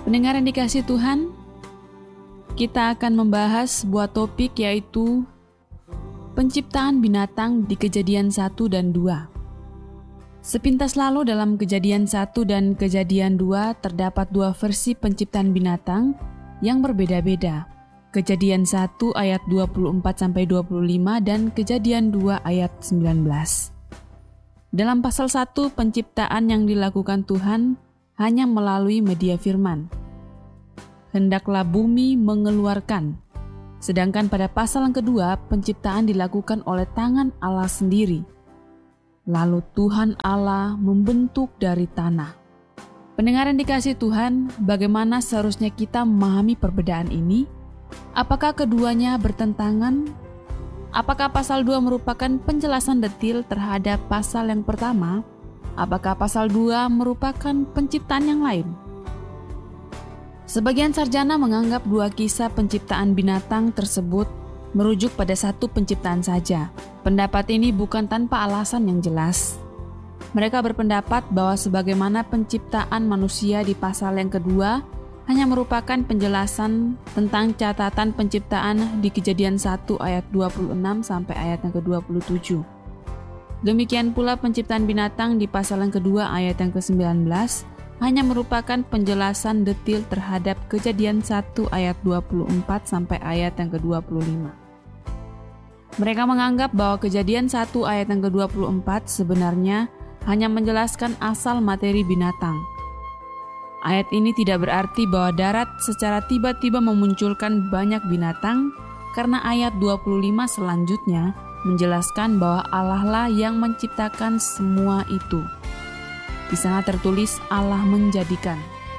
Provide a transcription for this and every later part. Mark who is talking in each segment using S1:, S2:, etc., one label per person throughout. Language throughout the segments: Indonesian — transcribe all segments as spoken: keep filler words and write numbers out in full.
S1: Pendengar yang dikasihi Tuhan, kita akan membahas sebuah topik yaitu penciptaan binatang di Kejadian satu dan dua. Sepintas lalu dalam Kejadian satu dan Kejadian dua terdapat dua versi penciptaan binatang yang berbeda-beda. Kejadian satu ayat dua puluh empat sampai dua puluh lima dan Kejadian dua ayat sembilan belas. Dalam pasal satu, penciptaan yang dilakukan Tuhan hanya melalui media firman. Hendaklah bumi mengeluarkan. Sedangkan pada pasal yang kedua, penciptaan dilakukan oleh tangan Allah sendiri. Lalu Tuhan Allah membentuk dari tanah. Pendengar yang dikasihi Tuhan, bagaimana seharusnya kita memahami perbedaan ini? Apakah keduanya bertentangan? Apakah pasal dua merupakan penjelasan detil terhadap pasal yang pertama? Apakah pasal dua merupakan penciptaan yang lain? Sebagian sarjana menganggap dua kisah penciptaan binatang tersebut merujuk pada satu penciptaan saja. Pendapat ini bukan tanpa alasan yang jelas. Mereka berpendapat bahwa sebagaimana penciptaan manusia di pasal yang kedua hanya merupakan penjelasan tentang catatan penciptaan di Kejadian satu ayat dua puluh enam sampai ayat yang ke dua puluh tujuh. Demikian pula penciptaan binatang di pasal yang kedua ayat yang ke sembilan belas hanya merupakan penjelasan detil terhadap Kejadian satu ayat dua puluh empat sampai ayat yang ke dua puluh lima. Mereka menganggap bahwa Kejadian satu ayat yang ke dua puluh empat sebenarnya hanya menjelaskan asal materi binatang. Ayat ini tidak berarti bahwa darat secara tiba-tiba memunculkan banyak binatang, karena ayat dua puluh lima selanjutnya menjelaskan bahwa Allah lah yang menciptakan semua itu. Di sana tertulis Allah menjadikan.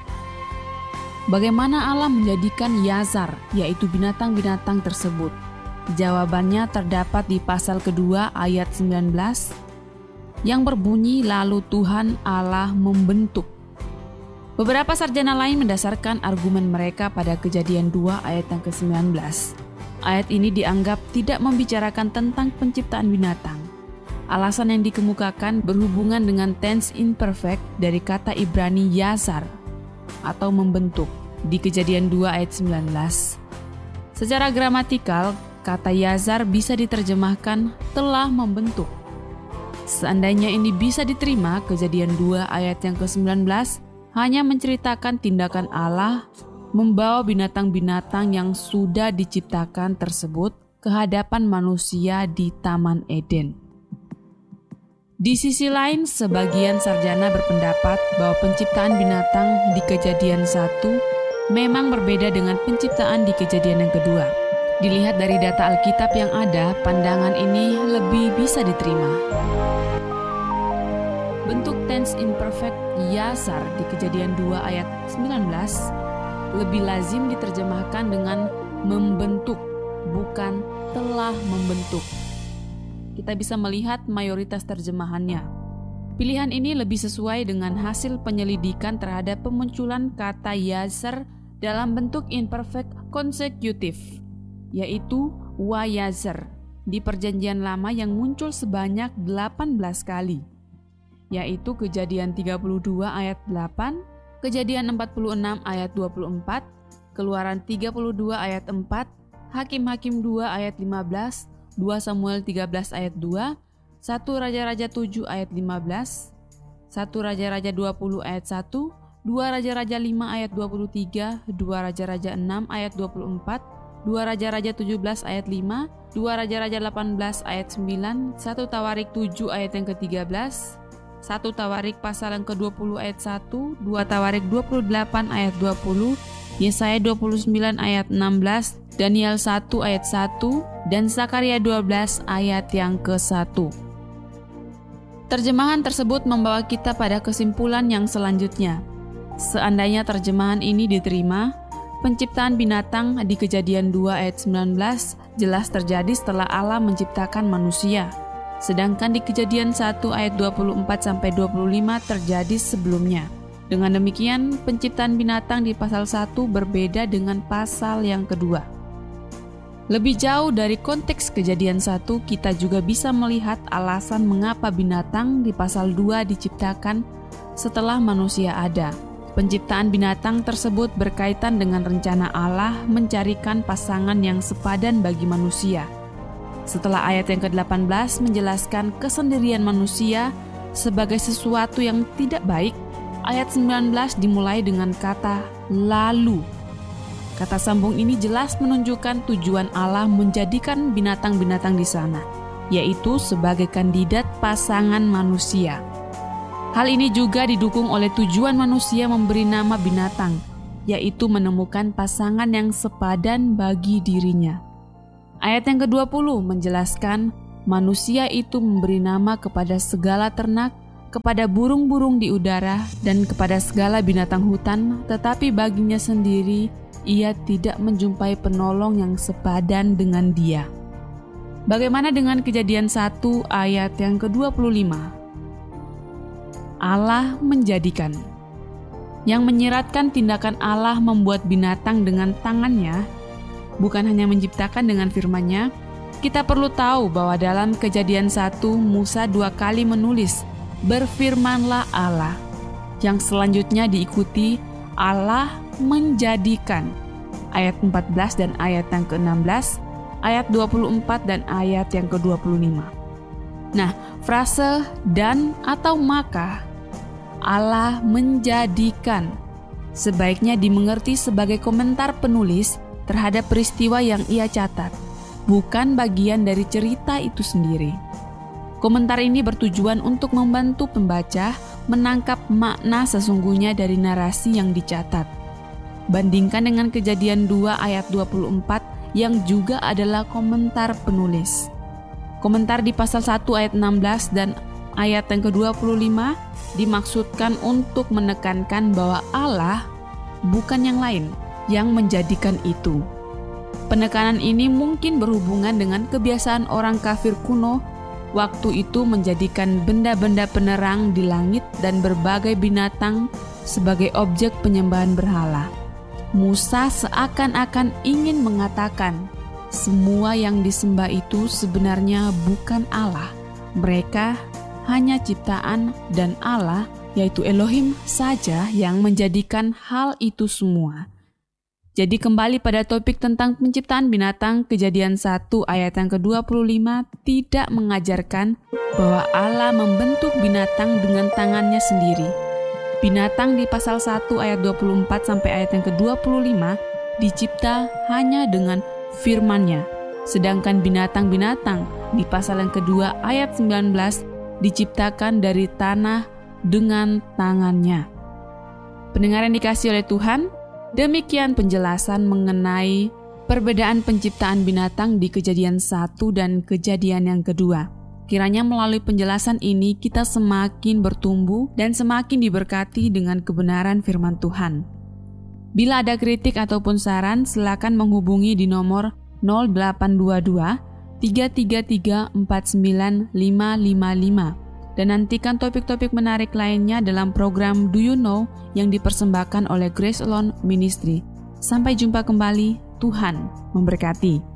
S1: Bagaimana Allah menjadikan Yazar, yaitu binatang-binatang tersebut? Jawabannya terdapat di pasal kedua ayat sembilan belas yang berbunyi, lalu Tuhan Allah membentuk. Beberapa sarjana lain mendasarkan argumen mereka pada Kejadian dua ayat yang ke sembilan belas. Ayat ini dianggap tidak membicarakan tentang penciptaan binatang. Alasan yang dikemukakan berhubungan dengan tense imperfect dari kata Ibrani yazar atau membentuk di Kejadian dua ayat sembilan belas. Secara gramatikal, kata yazar bisa diterjemahkan telah membentuk. Seandainya ini bisa diterima, Kejadian dua ayat yang ke sembilan belas hanya menceritakan tindakan Allah membawa binatang-binatang yang sudah diciptakan tersebut ke hadapan manusia di Taman Eden. Di sisi lain, sebagian sarjana berpendapat bahwa penciptaan binatang di Kejadian satu memang berbeda dengan penciptaan di Kejadian yang kedua. Dilihat dari data Alkitab yang ada, pandangan ini lebih bisa diterima. Bentuk tense imperfect yazar di Kejadian dua ayat sembilan belas lebih lazim diterjemahkan dengan membentuk, bukan telah membentuk. Kita bisa melihat mayoritas terjemahannya. Pilihan ini lebih sesuai dengan hasil penyelidikan terhadap pemunculan kata yazar dalam bentuk imperfect konsekutif, yaitu wayazar, di Perjanjian Lama yang muncul sebanyak delapan belas kali, yaitu Kejadian tiga puluh dua ayat delapan, Kejadian empat puluh enam ayat dua puluh empat, Keluaran tiga puluh dua ayat empat, Hakim-Hakim dua ayat lima belas, dua Samuel tiga belas ayat dua, satu Raja-Raja tujuh ayat lima belas, satu Raja-Raja dua puluh ayat satu, dua Raja-Raja lima ayat dua puluh tiga, dua Raja-Raja enam ayat dua puluh empat, dua Raja-Raja tujuh belas ayat lima, dua Raja-Raja delapan belas ayat sembilan, satu Tawarik tujuh ayat yang ke tiga belas, satu Tawarik pasal yang ke dua puluh ayat satu, dua Tawarik dua puluh delapan ayat dua puluh, Yesaya dua puluh sembilan ayat enam belas, Daniel satu ayat satu, dan Zakaria dua belas ayat yang ke satu. Terjemahan tersebut membawa kita pada kesimpulan yang selanjutnya. Seandainya terjemahan ini diterima, penciptaan binatang di Kejadian dua ayat sembilan belas jelas terjadi setelah Allah menciptakan manusia. Sedangkan di Kejadian satu ayat dua puluh empat sampai dua puluh lima terjadi sebelumnya. Dengan demikian, penciptaan binatang di pasal satu berbeda dengan pasal yang kedua. Lebih jauh dari konteks Kejadian satu, kita juga bisa melihat alasan mengapa binatang di pasal dua diciptakan setelah manusia ada. Penciptaan binatang tersebut berkaitan dengan rencana Allah mencarikan pasangan yang sepadan bagi manusia. Setelah ayat yang ke-delapan belas menjelaskan kesendirian manusia sebagai sesuatu yang tidak baik, ayat sembilan belas dimulai dengan kata lalu. Kata sambung ini jelas menunjukkan tujuan Allah menjadikan binatang-binatang di sana, yaitu sebagai kandidat pasangan manusia. Hal ini juga didukung oleh tujuan manusia memberi nama binatang, yaitu menemukan pasangan yang sepadan bagi dirinya. Ayat yang kedua puluh menjelaskan manusia itu memberi nama kepada segala ternak, kepada burung-burung di udara, dan kepada segala binatang hutan, tetapi baginya sendiri ia tidak menjumpai penolong yang sepadan dengan dia. Bagaimana dengan Kejadian satu ayat yang kedua puluh lima? Allah menjadikan. Yang menyiratkan tindakan Allah membuat binatang dengan tangannya, bukan hanya menciptakan dengan firman-Nya. Kita perlu tahu bahwa dalam Kejadian satu, Musa dua kali menulis, "Berfirmanlah Allah." Yang selanjutnya diikuti, Allah menjadikan. Ayat empat belas dan ayat yang ke-enam belas, ayat dua puluh empat dan ayat yang ke-dua puluh lima. Nah, frase "dan" atau "maka" Allah menjadikan sebaiknya dimengerti sebagai komentar penulis terhadap peristiwa yang ia catat, bukan bagian dari cerita itu sendiri. Komentar ini bertujuan untuk membantu pembaca menangkap makna sesungguhnya dari narasi yang dicatat. Bandingkan dengan Kejadian dua ayat dua puluh empat yang juga adalah komentar penulis. Komentar di pasal satu ayat enam belas dan ayat yang ke-dua puluh lima dimaksudkan untuk menekankan bahwa Allah bukan yang lain yang menjadikan itu. Penekanan ini mungkin berhubungan dengan kebiasaan orang kafir kuno waktu itu menjadikan benda-benda penerang di langit dan berbagai binatang sebagai objek penyembahan berhala. Musa seakan-akan ingin mengatakan semua yang disembah itu sebenarnya bukan Allah. Mereka hanya ciptaan dan Allah, yaitu Elohim saja yang menjadikan hal itu semua. Jadi kembali pada topik tentang penciptaan binatang, Kejadian satu ayat yang ke-dua puluh lima tidak mengajarkan bahwa Allah membentuk binatang dengan tangannya sendiri. Binatang di pasal satu ayat dua puluh empat sampai ayat yang ke-dua puluh lima dicipta hanya dengan firman-Nya. Sedangkan binatang-binatang di pasal yang kedua ayat sembilan belas diciptakan dari tanah dengan tangannya. Pendengar yang dikasihi oleh Tuhan, demikian penjelasan mengenai perbedaan penciptaan binatang di Kejadian satu dan Kejadian yang kedua. Kiranya melalui penjelasan ini kita semakin bertumbuh dan semakin diberkati dengan kebenaran firman Tuhan. Bila ada kritik ataupun saran, silakan menghubungi di nomor nol delapan dua dua tiga tiga tiga empat sembilan lima lima lima dan nantikan topik-topik menarik lainnya dalam program Do You Know yang dipersembahkan oleh Grace Alone Ministry. Sampai jumpa kembali, Tuhan memberkati.